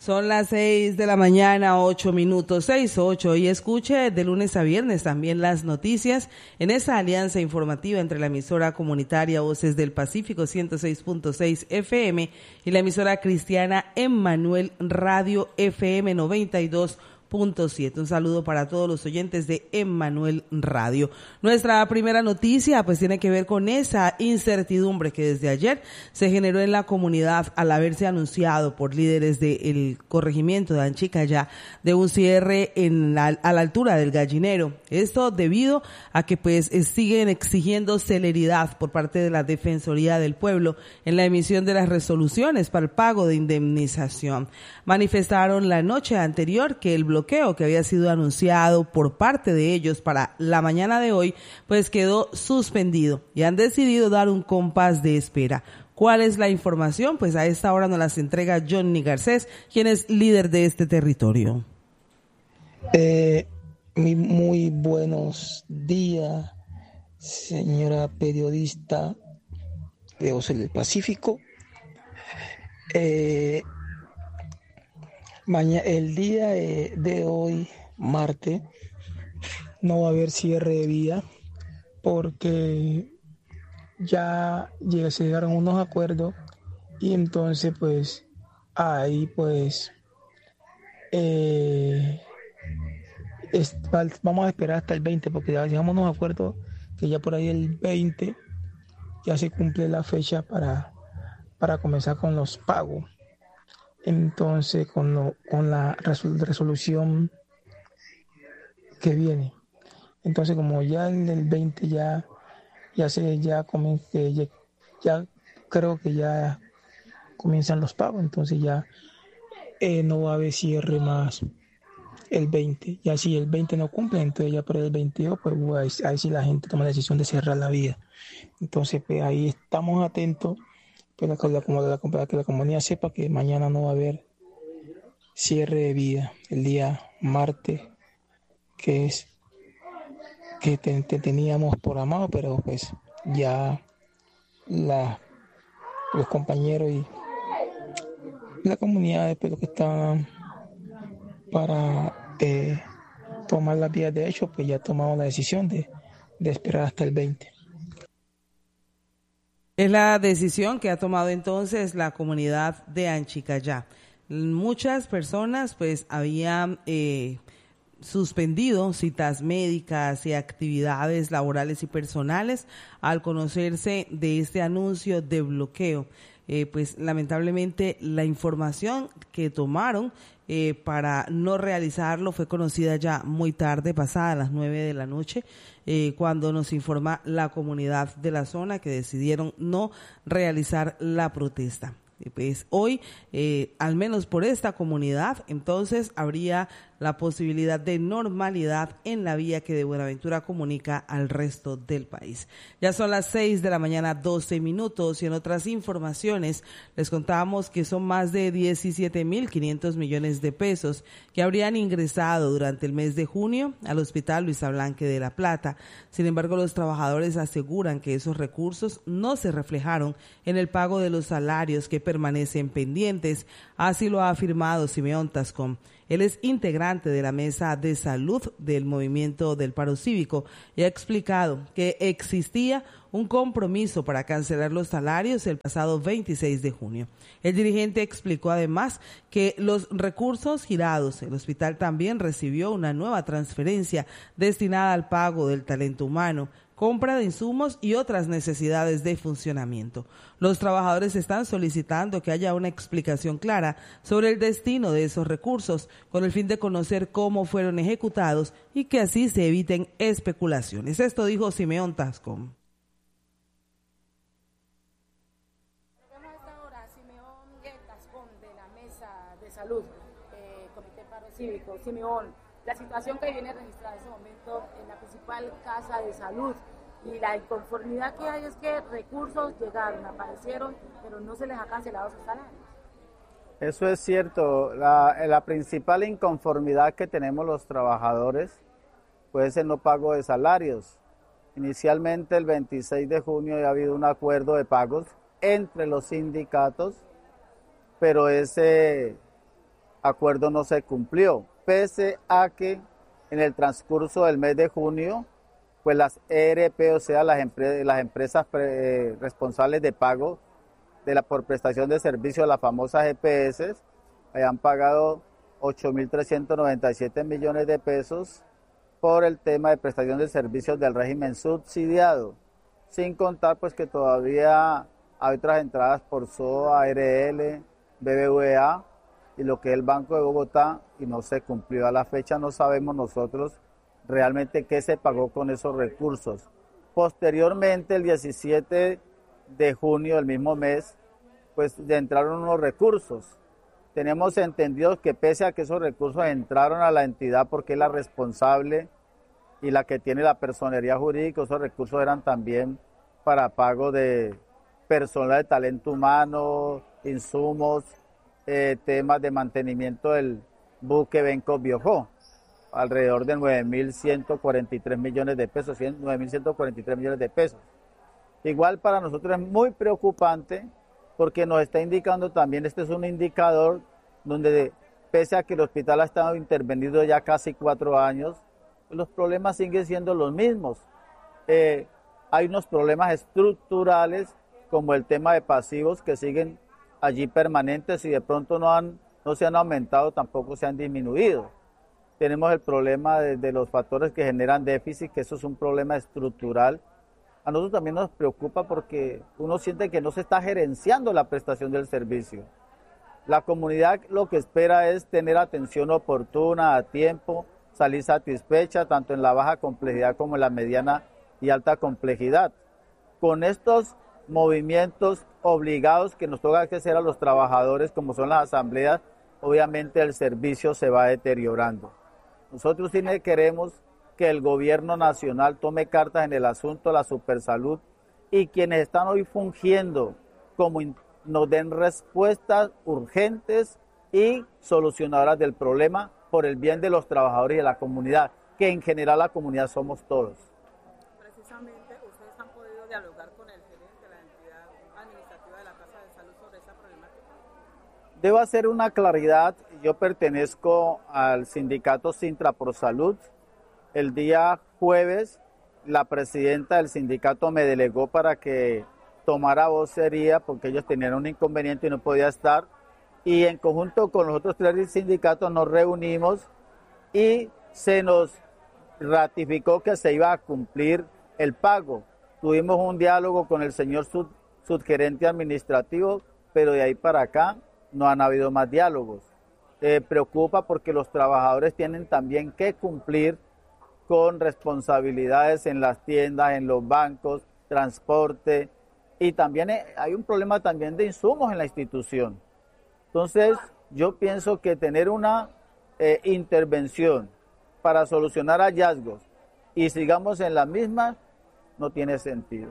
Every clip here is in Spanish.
Son las 6 de la mañana, 8 minutos, 6:08, y escuche de lunes a viernes también las noticias en esa alianza informativa entre la emisora comunitaria Voces del Pacífico 106.6 FM y la emisora cristiana Emmanuel Radio FM 92.7. Un saludo para todos los oyentes de Emmanuel Radio. Nuestra primera noticia pues tiene que ver con esa incertidumbre que desde ayer se generó en la comunidad al haberse anunciado por líderes del corregimiento de Anchicayá de un cierre a la altura del Gallinero. Esto debido a que pues siguen exigiendo celeridad por parte de la Defensoría del Pueblo en la emisión de las resoluciones para el pago de indemnización. Manifestaron la noche anterior que el bloqueo que había sido anunciado por parte de ellos para la mañana de hoy, pues quedó suspendido y han decidido dar un compás de espera. ¿Cuál es la información? Pues a esta hora nos las entrega Johnny Garcés, quien es líder de este territorio. Muy buenos días, señora periodista de Voces del Pacífico. El día de hoy, martes, no va a haber cierre de vía porque ya se llegaron unos acuerdos y entonces pues ahí pues vamos a esperar hasta el 20 porque ya llegamos a unos acuerdos que ya por ahí el 20 ya se cumple la fecha para comenzar con los pagos. Entonces con la resolución que viene. Entonces como ya en el 20 ya creo que ya comienzan los pagos, entonces ya no va a haber cierre más el 20. Ya si el 20 no cumple, entonces ya por el 22 pues ahí sí la gente toma la decisión de cerrar la vía. Entonces pues ahí estamos atentos. Pero que la comunidad sepa que mañana no va a haber cierre de vía el día martes, que teníamos programado, pero pues ya los compañeros y la comunidad después lo que están para tomar las vías de hecho, pues ya tomamos la decisión de esperar hasta el 20. Es la decisión que ha tomado entonces la comunidad de Anchicayá. Muchas personas pues habían suspendido citas médicas y actividades laborales y personales al conocerse de este anuncio de bloqueo. Pues lamentablemente la información que tomaron para no realizarlo fue conocida ya muy tarde, pasada las 9 de la noche, cuando nos informa la comunidad de la zona que decidieron no realizar la protesta. Pues hoy, al menos por esta comunidad, entonces habría la posibilidad de normalidad en la vía que de Buenaventura comunica al resto del país. Ya son las 6 de la mañana, 12 minutos, y en otras informaciones les contábamos que son más de 17.500 millones de pesos que habrían ingresado durante el mes de junio al Hospital Luisa Blanque de La Plata. Sin embargo, los trabajadores aseguran que esos recursos no se reflejaron en el pago de los salarios que permanecen pendientes. Así lo ha afirmado Simeón Tascón. Él es integrante de la Mesa de Salud del Movimiento del Paro Cívico y ha explicado que existía un compromiso para cancelar los salarios el pasado 26 de junio. El dirigente explicó además que los recursos girados, el hospital también recibió una nueva transferencia destinada al pago del talento humano, compra de insumos y otras necesidades de funcionamiento. Los trabajadores están solicitando que haya una explicación clara sobre el destino de esos recursos con el fin de conocer cómo fueron ejecutados y que así se eviten especulaciones. Esto dijo Simeón Tascón. De la Mesa de Salud, Comité Paro Cívico. Simeón, la situación que viene registrada en este momento en la principal casa de salud y la inconformidad que hay es que recursos llegaron, aparecieron, pero no se les ha cancelado sus salarios. Eso es cierto. La principal inconformidad que tenemos los trabajadores pues es el no pago de salarios. Inicialmente el 26 de junio ya ha habido un acuerdo de pagos entre los sindicatos, pero ese acuerdo no se cumplió, pese a que en el transcurso del mes de junio, pues las ERP, o sea, las empresas responsables de pago por prestación de servicios, las famosas EPS, han pagado 8.397 millones de pesos por el tema de prestación de servicios del régimen subsidiado, sin contar pues que todavía hay otras entradas por SOA, ARL, BBVA y lo que es el Banco de Bogotá, y no se cumplió. A la fecha no sabemos nosotros realmente qué se pagó con esos recursos. Posteriormente, el 17 de junio del mismo mes, pues entraron unos recursos. Tenemos entendido que pese a que esos recursos entraron a la entidad porque es la responsable y la que tiene la personería jurídica, esos recursos eran también para pago de personal de talento humano, insumos, temas de mantenimiento del buque Benco Biojó, alrededor de 9.143 millones de pesos, 9.143 millones de pesos. Igual para nosotros es muy preocupante porque nos está indicando también, este es un indicador donde pese a que el hospital ha estado intervenido ya casi 4 años, los problemas siguen siendo los mismos. Hay unos problemas estructurales como el tema de pasivos que siguen allí permanentes y de pronto no se han aumentado, tampoco se han disminuido. Tenemos el problema de los factores que generan déficit, que eso es un problema estructural. A nosotros también nos preocupa porque uno siente que no se está gerenciando la prestación del servicio. La comunidad lo que espera es tener atención oportuna, a tiempo, salir satisfecha, tanto en la baja complejidad como en la mediana y alta complejidad. Con estos movimientos obligados que nos toca que hacer a los trabajadores, como son las asambleas, obviamente el servicio se va deteriorando. Nosotros sí queremos que el gobierno nacional tome cartas en el asunto de la supersalud y quienes están hoy fungiendo como nos den respuestas urgentes y solucionadoras del problema por el bien de los trabajadores y de la comunidad, que en general la comunidad somos todos. Precisamente, ¿ustedes han podido dialogar con el gerente de la entidad administrativa de la Casa de Salud sobre esa problemática? Debo hacer una claridad, yo pertenezco al sindicato Sintra Pro Salud. El día jueves, la presidenta del sindicato me delegó para que tomara vocería porque ellos tenían un inconveniente y no podía estar. Y en conjunto con los otros 3 sindicatos nos reunimos y se nos ratificó que se iba a cumplir el pago. Tuvimos un diálogo con el señor subgerente administrativo, pero de ahí para acá no han habido más diálogos. Preocupa porque los trabajadores tienen también que cumplir con responsabilidades en las tiendas, en los bancos, transporte, y también hay un problema también de insumos en la institución. Entonces, yo pienso que tener una intervención para solucionar hallazgos y sigamos en la misma no tiene sentido.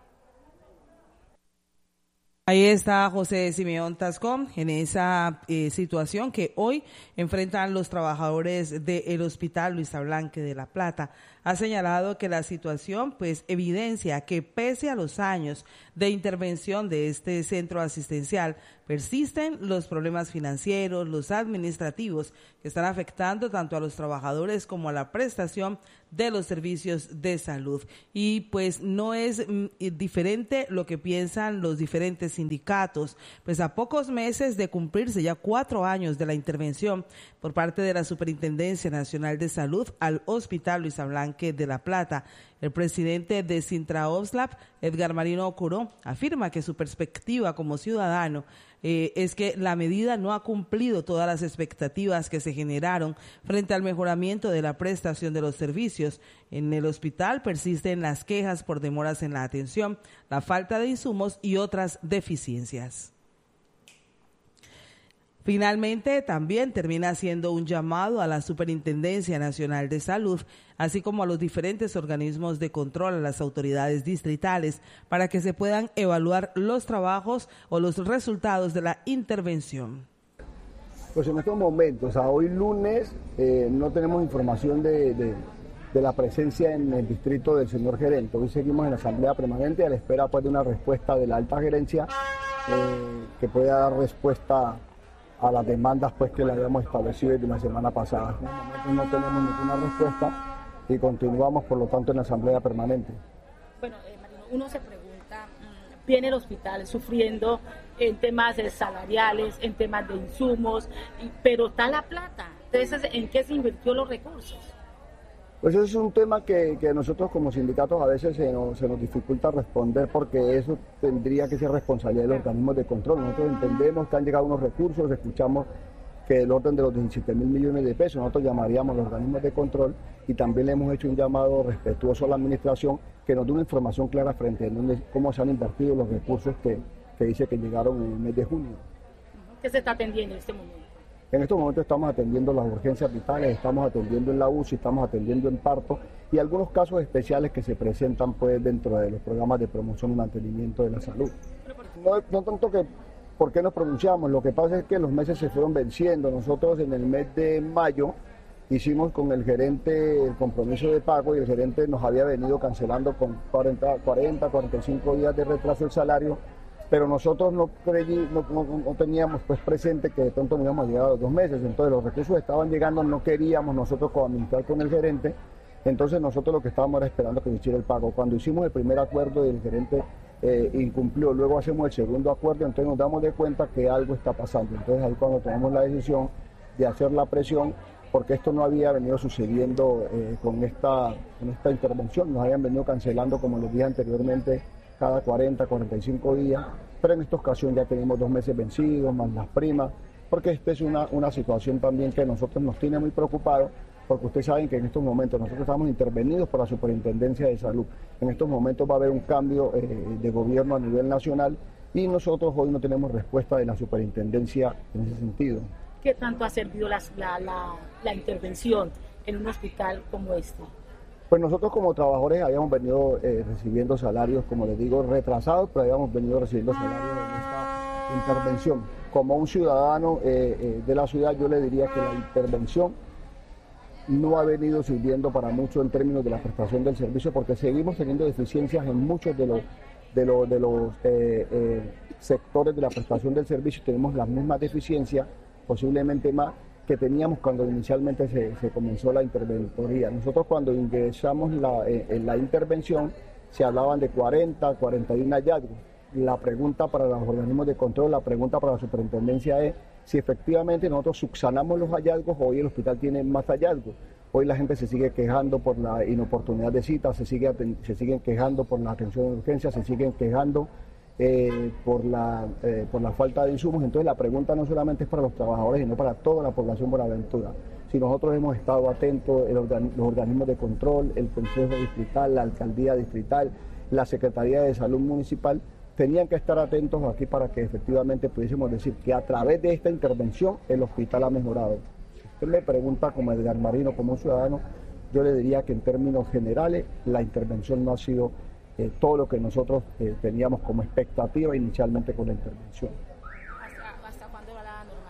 Ahí está José Simeón Tascón en esa situación que hoy enfrentan los trabajadores del Hospital Luisa Blanque de La Plata. Ha señalado que la situación pues evidencia que pese a los años de intervención de este centro asistencial, persisten los problemas financieros, los administrativos que están afectando tanto a los trabajadores como a la prestación de los servicios de salud. Y pues no es diferente lo que piensan los diferentes sindicatos, pues a pocos meses de cumplirse ya 4 años de la intervención por parte de la Superintendencia Nacional de Salud al Hospital Luisa Blanque de La Plata. El presidente de Sintraoslap, Edgar Marino Curó, afirma que su perspectiva como ciudadano es que la medida no ha cumplido todas las expectativas que se generaron frente al mejoramiento de la prestación de los servicios. En el hospital persisten las quejas por demoras en la atención, la falta de insumos y otras deficiencias. Finalmente, también termina haciendo un llamado a la Superintendencia Nacional de Salud, así como a los diferentes organismos de control, a las autoridades distritales, para que se puedan evaluar los trabajos o los resultados de la intervención. Pues en estos momentos, hoy lunes, no tenemos información de la presencia en el distrito del señor gerente. Hoy seguimos en la asamblea permanente a la espera pues, de una respuesta de la alta gerencia que pueda dar respuesta a las demandas pues que le habíamos establecido desde la semana pasada. En este momento no tenemos ninguna respuesta y continuamos por lo tanto en la asamblea permanente. Bueno, Marino, uno se pregunta, viene el hospital sufriendo en temas salariales, en temas de insumos, pero está la plata. Entonces, ¿en qué se invirtió los recursos? Pues ese es un tema que nosotros como sindicatos a veces se nos dificulta responder, porque eso tendría que ser responsabilidad de los organismos de control. Nosotros entendemos que han llegado unos recursos, escuchamos que el orden de los 17.000 millones de pesos, nosotros llamaríamos a los organismos de control y también le hemos hecho un llamado respetuoso a la administración que nos dé una información clara frente a cómo se han invertido los recursos que dice que llegaron en el mes de junio. ¿Qué se está atendiendo en este momento? En estos momentos estamos atendiendo las urgencias vitales, estamos atendiendo en la UCI, estamos atendiendo en parto y algunos casos especiales que se presentan pues dentro de los programas de promoción y mantenimiento de la salud. No tanto que por qué nos pronunciamos, lo que pasa es que los meses se fueron venciendo. Nosotros en el mes de mayo hicimos con el gerente el compromiso de pago y el gerente nos había venido cancelando con 45 días de retraso el salario, pero nosotros no teníamos pues presente que de pronto no íbamos a llegar a los 2 meses, entonces los recursos estaban llegando, no queríamos nosotros comunicar con el gerente, entonces nosotros lo que estábamos era esperando que se hiciera el pago. Cuando hicimos el primer acuerdo y el gerente incumplió, luego hacemos el segundo acuerdo, entonces nos damos de cuenta que algo está pasando, entonces ahí cuando tomamos la decisión de hacer la presión, porque esto no había venido sucediendo con esta intervención, nos habían venido cancelando, como les dije anteriormente, cada 40, 45 días, pero en esta ocasión ya tenemos 2 meses vencidos, más las primas, porque esta es una situación también que a nosotros nos tiene muy preocupados, porque ustedes saben que en estos momentos nosotros estamos intervenidos por la Superintendencia de Salud. En estos momentos va a haber un cambio de gobierno a nivel nacional y nosotros hoy no tenemos respuesta de la Superintendencia en ese sentido. ¿Qué tanto ha servido la intervención en un hospital como este? Pues nosotros como trabajadores habíamos venido recibiendo salarios, como les digo, retrasados, pero habíamos venido recibiendo salarios en esta intervención. Como un ciudadano de la ciudad, yo le diría que la intervención no ha venido sirviendo para mucho en términos de la prestación del servicio, porque seguimos teniendo deficiencias en muchos de los sectores de la prestación del servicio. Tenemos las mismas deficiencias, posiblemente más, que teníamos cuando inicialmente se comenzó la interventoría. Nosotros cuando ingresamos en la intervención se hablaban de 41 hallazgos. La pregunta para los organismos de control, la pregunta para la superintendencia es si efectivamente nosotros subsanamos los hallazgos. Hoy el hospital tiene más hallazgos. Hoy la gente se sigue quejando por la inoportunidad de citas, se siguen quejando por la atención de urgencia, se siguen quejando por la falta de insumos. Entonces la pregunta no solamente es para los trabajadores, sino para toda la población Buenaventura. Si nosotros hemos estado atentos, los organismos de control, el Consejo Distrital, la Alcaldía Distrital, la Secretaría de Salud Municipal, tenían que estar atentos aquí para que efectivamente pudiésemos decir que a través de esta intervención el hospital ha mejorado. Si usted me pregunta como Edgar Marino, como un ciudadano, yo le diría que en términos generales la intervención no ha sido todo lo que nosotros teníamos como expectativa inicialmente con la intervención. ¿Hasta cuándo va la normalidad?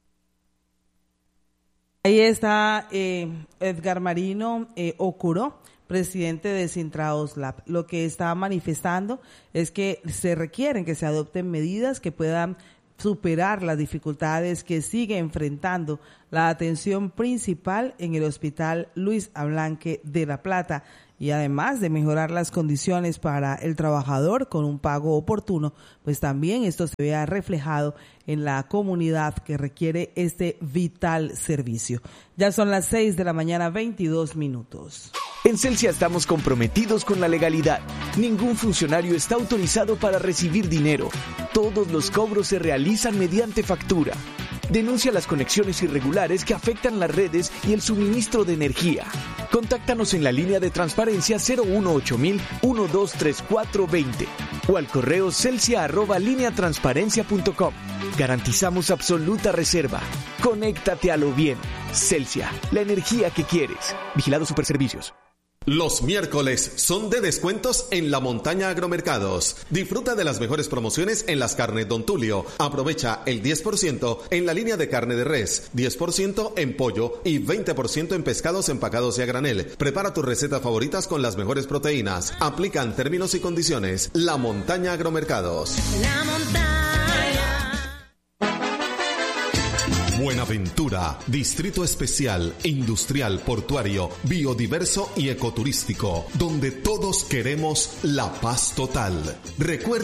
Ahí está Edgar Marino Ocuró, presidente de Sintraoslab. Lo que está manifestando es que se requieren que se adopten medidas que puedan superar las dificultades que sigue enfrentando la atención principal en el Hospital Luis Ablanque de La Plata, y además de mejorar las condiciones para el trabajador con un pago oportuno, pues también esto se vea reflejado en la comunidad que requiere este vital servicio. Ya son las 6 de la mañana, 22 minutos. En Celsia estamos comprometidos con la legalidad. Ningún funcionario está autorizado para recibir dinero. Todos los cobros se realizan mediante factura. Denuncia las conexiones irregulares que afectan las redes y el suministro de energía. Contáctanos en la línea de transparencia 018-123420 o al correo celsia@lineatransparencia.com. Garantizamos absoluta reserva. Conéctate a lo bien. Celsia, la energía que quieres. Vigilado Superservicios. Los miércoles son de descuentos en La Montaña Agromercados. Disfruta de las mejores promociones en las carnes Don Tulio. Aprovecha el 10% en la línea de carne de res, 10% en pollo y 20% en pescados empacados y a granel. Prepara tus recetas favoritas con las mejores proteínas. Aplican términos y condiciones. La Montaña Agromercados. La montaña. Buenaventura, distrito especial, industrial, portuario, biodiverso y ecoturístico, donde todos queremos la paz total. Recuerda